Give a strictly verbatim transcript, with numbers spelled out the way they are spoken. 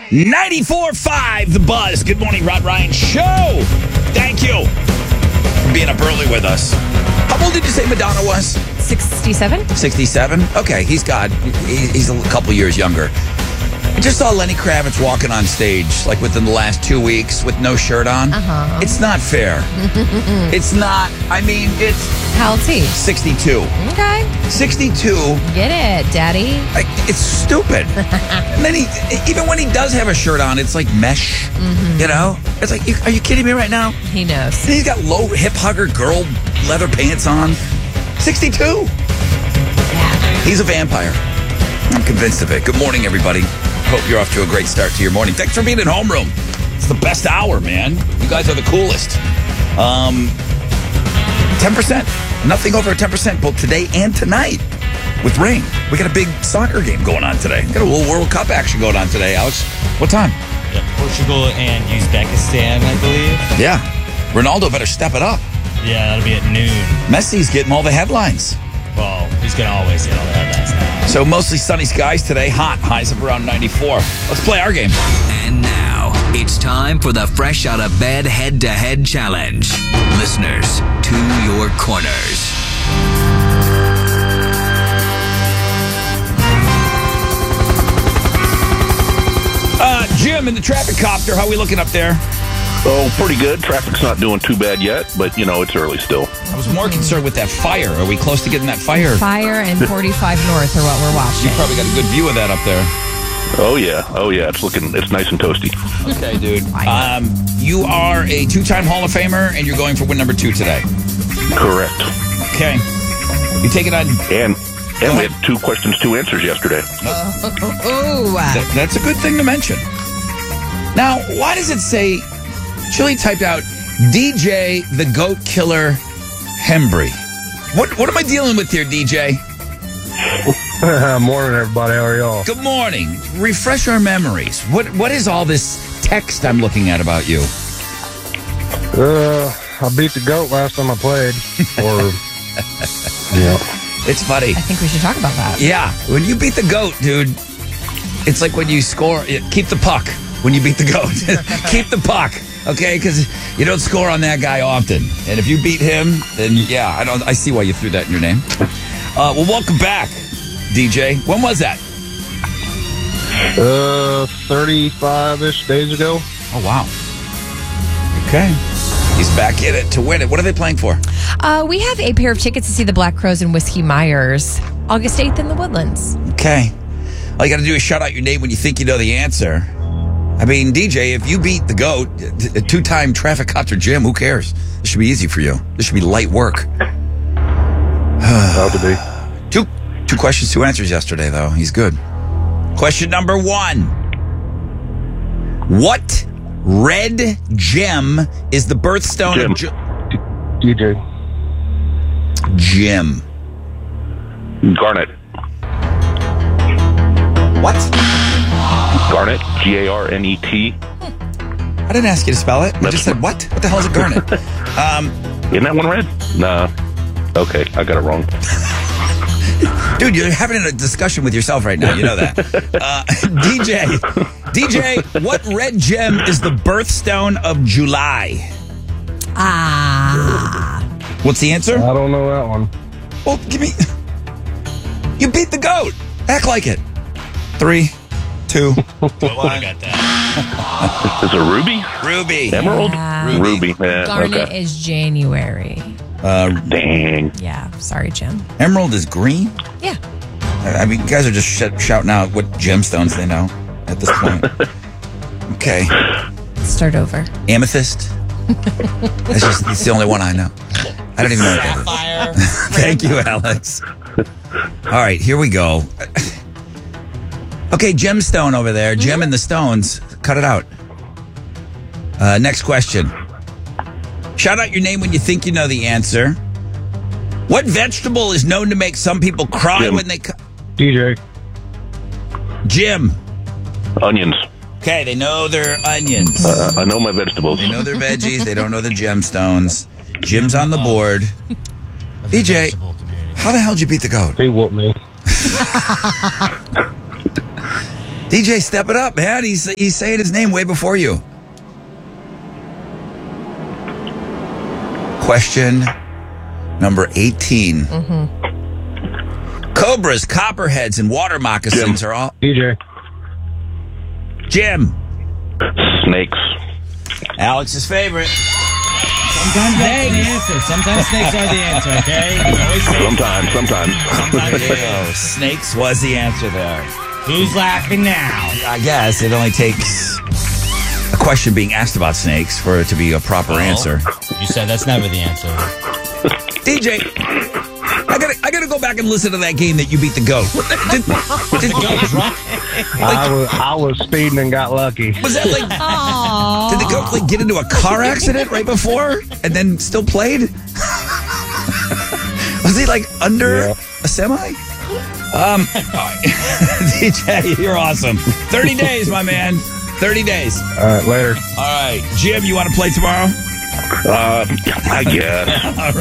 ninety-four point five The Buzz. Good morning, Rod Ryan Show. Thank you for being up early with us. How old did you say Madonna was? sixty-seven. sixty-seven? Okay, he's got, he- he's a couple years younger. I just saw Lenny Kravitz walking on stage, like within the last two weeks with no shirt on. Uh-huh. It's not fair. It's not, I mean, it's How old's he? sixty-two. Okay. sixty-two. Get it, Daddy. Like, it's stupid. And then he, even when he does have a shirt on, it's like mesh. Mm-hmm. You know? It's like, you- are you kidding me right now? He knows. And he's got low hip hugger girl leather pants on. sixty-two. Yeah. He's a vampire. I'm convinced of it. Good morning, everybody. Hope you're off to a great start to your morning. Thanks for being at homeroom. It's the best hour, man. You guys are the coolest. Um, ten percent. Nothing over ten percent both today and tonight with rain. We got a big soccer game going on today. Got a little World Cup action going on today, Alex. What time? Yeah, Portugal and Uzbekistan, I believe. Yeah. Ronaldo better step it up. Yeah, that'll be at noon. Messi's getting all the headlines. Well, he's going to always get all the headlines now. So mostly sunny skies today. Hot. Highs of around ninety-four. Let's play our game. And now, it's time for the Fresh Out of Bed Head-to-Head Challenge. Listeners, to your corners. Uh, Jim in the traffic copter. How are we looking up there? Oh, pretty good. Traffic's not doing too bad yet, but, you know, it's early still. I was more concerned with that fire. Are we close to getting that fire? Fire and forty-five North are what we're You watching. probably got a good view of that up there. Oh, yeah. Oh, yeah. It's looking, it's nice and toasty. Okay, dude. Um, you are a two-time Hall of Famer, and you're going for win number two today. Correct. Okay. You take it on. And and we had two questions, two answers yesterday. Ooh. That, that's a good thing to mention. Now, why does it say, Chili typed out, D J the Goat Killer Hembry? What, what am I dealing with here, D J? Morning, everybody. How are y'all? Good morning. Refresh our memories. What What is all this text I'm looking at about you? Uh, I beat the goat last time I played. Or, yeah. It's funny. I think we should talk about that. Yeah, when you beat the goat, dude, it's like when you score, keep the puck when you beat the goat. Keep the puck, okay? Because you don't score on that guy often. And if you beat him, then yeah, I don't. I see why you threw that in your name. Uh, well, welcome back, D J. When was that? Uh, thirty-five-ish days ago. Oh, wow. Okay. He's back in it to win it. What are they playing for? Uh, we have a pair of tickets to see the Black Crows and Whiskey Myers August eighth in the Woodlands. Okay. All you got to do is shout out your name when you think you know the answer. I mean, D J, if you beat the GOAT, a two-time traffic copter Jim, who cares? This should be easy for you. This should be light work. How to be. Two, two questions, two answers yesterday, though. He's good. Question number one. What red gem is the birthstone Jim. of... Ju- D J. Jim. Garnet. What? Garnet. G A R N E T. I didn't ask you to spell it. I That's just said, what? What the hell is a garnet? um, Isn't that one red? Nah. Okay, I got it wrong. dude, you're having a discussion with yourself right now. You know that. Uh, D J, D J, what red gem is the birthstone of July? Ah. What's the answer? I don't know that one. Well, give me... You beat the GOAT. Act like it. Three, two, Well, I got that. Is it ruby? Ruby. Emerald? Yeah. Ruby. Yeah, Garnet okay. is January. Uh, Dang. Yeah. Sorry, Jim. Emerald is green? Yeah. I mean, you guys are just sh- shouting out what gemstones they know at this point. Okay. Let's start over. Amethyst? That's just it's the only one I know. I don't even know what that is. Sapphire. Thank you, Alex. All right, here we go. Okay, gemstone over there. Gem and the stones. Cut it out. Uh, next question. Shout out your name when you think you know the answer. What vegetable is known to make some people cry Jim. when they... Co- D J. Jim. Onions. Okay, they know their onions. Uh, I know my vegetables. They know their veggies. They don't know the gemstones. Jim's on the board. D J, Vegetable community. how the hell did you beat the GOAT? He whooped me. D J, step it up, man. He's he's saying his name way before you. Question number eighteen. Mm-hmm. Cobras, copperheads, and water moccasins Jim. are all... D J. Jim. Snakes. Alex's favorite. Sometimes that's the answer. Sometimes snakes are the answer, okay? You always say Sometimes, sometimes. sometimes There you go. Snakes was the answer there. Who's laughing now? I guess it only takes a question being asked about snakes for it to be a proper Well, answer. You said that's never the answer. D J, I gotta, I gotta go back and listen to that game that you beat the goat. Did, did, Go drunk. I was I was speeding and got lucky. was that like? Aww. Did the goat like get into a car accident right before and then still played? Was he like under Yeah. a semi? Um, D J, you're awesome. thirty days, my man. thirty days. All right, later. All right. Jim, you want to play tomorrow? Uh, I guess. All right.